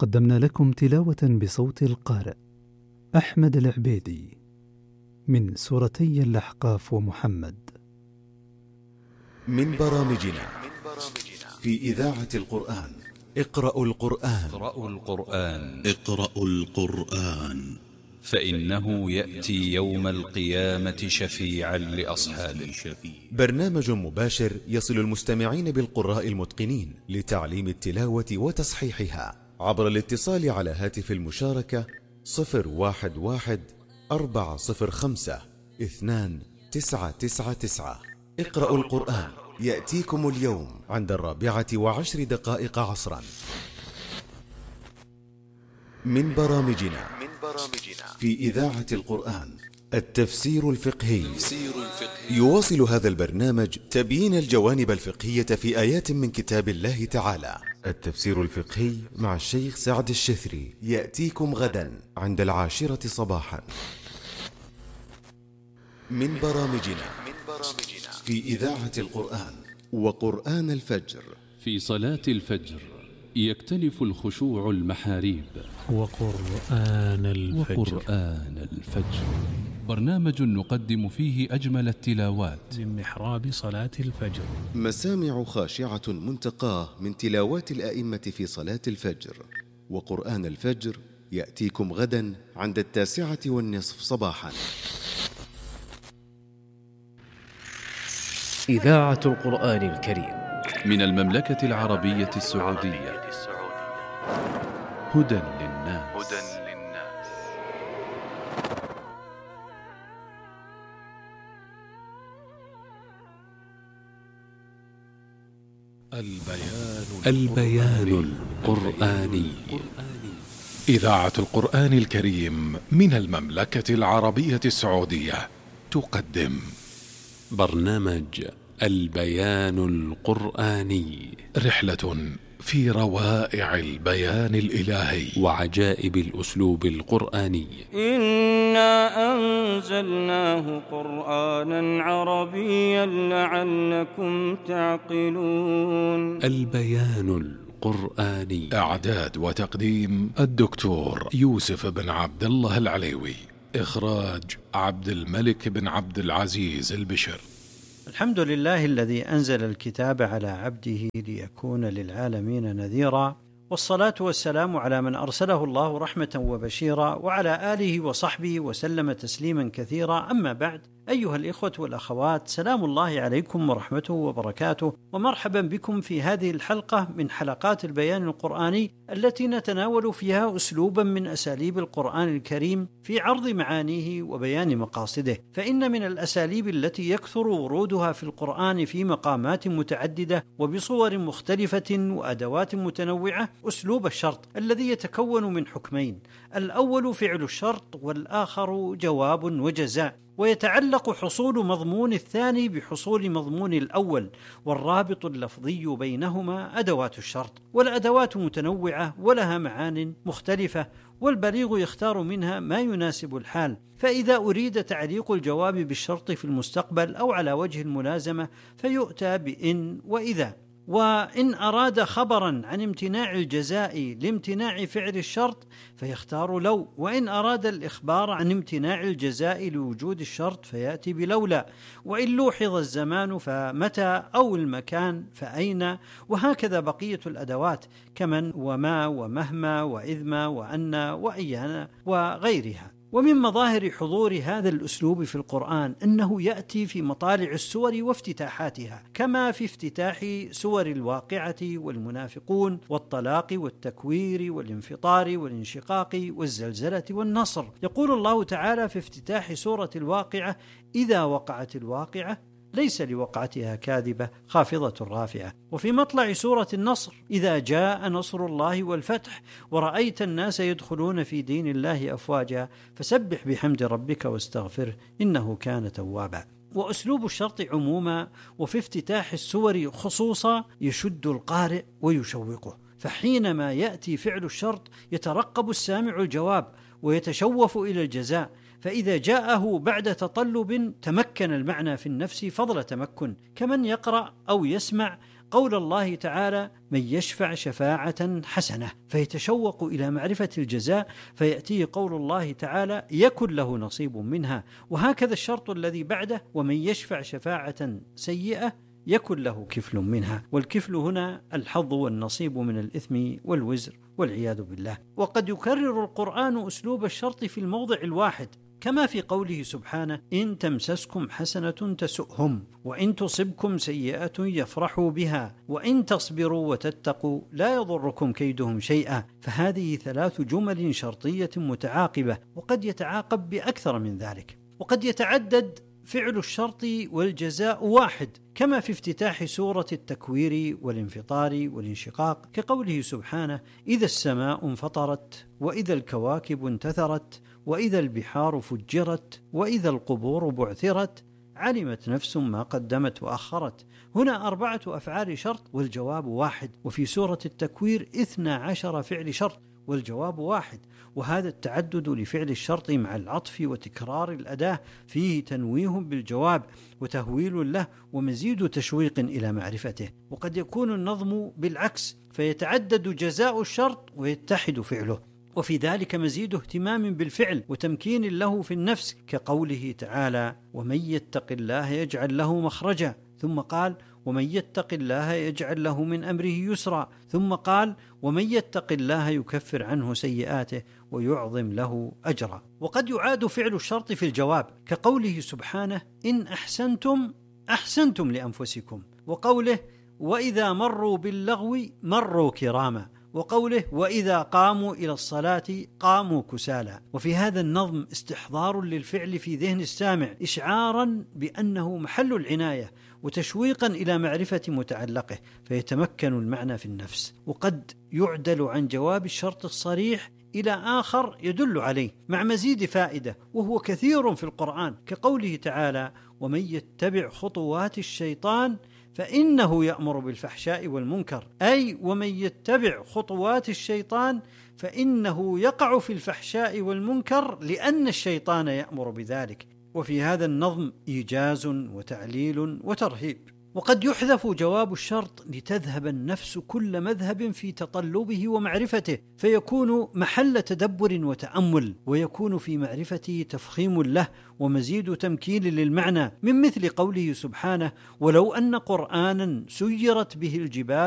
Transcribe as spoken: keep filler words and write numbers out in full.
قدمنا لكم تلاوة بصوت القارئ أحمد العبيدي من سورتي الأحقاف ومحمد. من برامجنا في إذاعة القرآن. اقرأوا القرآن. اقرأوا القرآن اقرأوا القرآن فإنه يأتي يوم القيامة شفيعا لأصحابه. برنامج مباشر يصل المستمعين بالقراء المتقنين لتعليم التلاوة وتصحيحها عبر الاتصال على هاتف المشاركة صفر واحد واحد أربعة صفر خمسة اثنان تسعة تسعة تسعة. اقرأوا القرآن يأتيكم اليوم عند الرابعة وعشر دقائق عصرا. من برامجنا في إذاعة القرآن التفسير الفقهي. يواصل هذا البرنامج تبيين الجوانب الفقهية في آيات من كتاب الله تعالى. التفسير الفقهي مع الشيخ سعد الشثري يأتيكم غدا عند العاشرة صباحا. من برامجنا في إذاعة القرآن وقرآن الفجر. في صلاة الفجر يكتنف الخشوع المحاريب. وقرآن الفجر. وقرآن الفجر برنامج نقدم فيه أجمل التلاوات من محراب صلاة الفجر. مسامع خاشعة منتقاه من تلاوات الآئمة في صلاة الفجر. وقرآن الفجر يأتيكم غدا عند التاسعة والنصف صباحا. إذاعة القرآن الكريم من المملكة العربية السعودية. هدى للناس. البيان البيان القرآني. إذاعة القرآن الكريم من المملكة العربية السعودية تقدم برنامج البيان القرآني، رحلة في روائع البيان الإلهي وعجائب الأسلوب القرآني. إنا أنزلناه قرآنا عربيا لعلكم تعقلون. البيان القرآني. إعداد وتقديم الدكتور يوسف بن عبد الله العليوي. إخراج عبد الملك بن عبد العزيز البشر. الحمد لله الذي أنزل الكتاب على عبده ليكون للعالمين نذيرا، والصلاة والسلام على من أرسله الله رحمة وبشيرا، وعلى آله وصحبه وسلم تسليما كثيرا. أما بعد، أيها الإخوة والأخوات، سلام الله عليكم ورحمته وبركاته، ومرحبا بكم في هذه الحلقة من حلقات البيان القرآني التي نتناول فيها أسلوبا من أساليب القرآن الكريم في عرض معانيه وبيان مقاصده. فإن من الأساليب التي يكثر ورودها في القرآن في مقامات متعددة وبصور مختلفة وأدوات متنوعة أسلوب الشرط الذي يتكون من حكمين: الأول فعل الشرط، والآخر جواب وجزاء، ويتعلق حصول مضمون الثاني بحصول مضمون الأول، والرابط اللفظي بينهما أدوات الشرط. والأدوات متنوعة ولها معان مختلفة، والبليغ يختار منها ما يناسب الحال. فإذا أريد تعليق الجواب بالشرط في المستقبل أو على وجه الملازمة فيؤتى بإن وإذا. وإن أراد خبرا عن امتناع الجزاء لامتناع فعل الشرط فيختار لو، وإن أراد الإخبار عن امتناع الجزاء لوجود الشرط فيأتي بلولا، وإن لوحظ الزمان فمتى، أو المكان فأين، وهكذا بقية الأدوات كمن وما ومهما وإذما وأنا وأيانا وغيرها. ومن مظاهر حضور هذا الأسلوب في القرآن أنه يأتي في مطالع السور وافتتاحاتها، كما في افتتاح سور الواقعة والمنافقون والطلاق والتكوير والانفطار والانشقاق والزلزلة والنصر. يقول الله تعالى في افتتاح سورة الواقعة: إذا وقعت الواقعة ليس لوقعتها كاذبة خافضة رافعة. وفي مطلع سورة النصر: إذا جاء نصر الله والفتح ورأيت الناس يدخلون في دين الله أفواجا فسبح بحمد ربك واستغفره إنه كان توابا. وأسلوب الشرط عموما وفي افتتاح السور خصوصا يشد القارئ ويشوقه، فحينما يأتي فعل الشرط يترقب السامع الجواب ويتشوف إلى الجزاء، فإذا جاءه بعد تطلب تمكن المعنى في النفس فضل تمكن، كمن يقرأ أو يسمع قول الله تعالى: من يشفع شفاعة حسنة، فيتشوق إلى معرفة الجزاء، فيأتيه قول الله تعالى: يكن له نصيب منها. وهكذا الشرط الذي بعده: ومن يشفع شفاعة سيئة يكن له كفل منها. والكفل هنا الحظ والنصيب من الإثم والوزر والعياذ بالله. وقد يكرر القرآن أسلوب الشرط في الموضع الواحد، كما في قوله سبحانه: إن تمسسكم حسنة تسؤهم، وإن تصبكم سيئة يفرحوا بها، وإن تصبروا وتتقوا لا يضركم كيدهم شيئا. فهذه ثلاث جمل شرطية متعاقبة، وقد يتعاقب بأكثر من ذلك. وقد يتعدد فعل الشرط والجزاء واحد، كما في افتتاح سورة التكوير والانفطار والانشقاق، كقوله سبحانه: إذا السماء انفطرت، وإذا الكواكب انتثرت، وإذا البحار فجرت، وإذا القبور بعثرت، علمت نفس ما قدمت وأخرت. هنا أربعة أفعال شرط والجواب واحد. وفي سورة التكوير اثنا عشر فعل شرط والجواب واحد. وهذا التعدد لفعل الشرط مع العطف وتكرار الأداة فيه تنويه بالجواب وتهويل له ومزيد تشويق إلى معرفته. وقد يكون النظم بالعكس، فيتعدد جزاء الشرط ويتحد فعله، وفي ذلك مزيد اهتمام بالفعل وتمكين له في النفس، كقوله تعالى: ومن يتق الله يجعل له مخرجا، ثم قال: ومن يتق الله يجعل له من أمره يسرا، ثم قال: ومن يتق الله يكفر عنه سيئاته ويعظم له أجرا. وقد يعاد فعل الشرط في الجواب، كقوله سبحانه: إن أحسنتم أحسنتم لأنفسكم، وقوله: وإذا مروا باللغو مروا كراما، وقوله: وإذا قاموا إلى الصلاة قاموا كسالى. وفي هذا النظم استحضار للفعل في ذهن السامع، إشعارا بأنه محل العناية وتشويقا إلى معرفة متعلقه، فيتمكن المعنى في النفس. وقد يعدل عن جواب الشرط الصريح إلى آخر يدل عليه مع مزيد فائدة، وهو كثير في القرآن، كقوله تعالى: ومن يتبع خطوات الشيطان فإنه يأمر بالفحشاء والمنكر، أي ومن يتبع خطوات الشيطان فإنه يقع في الفحشاء والمنكر لأن الشيطان يأمر بذلك. وفي هذا النظم إيجاز وتعليل وترهيب. وقد يحذف جواب الشرط لتذهب النفس كل مذهب في تطلبه ومعرفته، فيكون محل تدبر وتأمل، ويكون في معرفته تفخيم له ومزيد تمكين للمعنى، من مثل قوله سبحانه: ولو أن قرآنا سيرت به الجبال